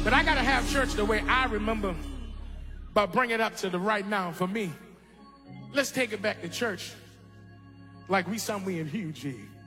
But I got to have church the way I remember, but bring it up to the right now for me. Let's take it back to church like we in Huge.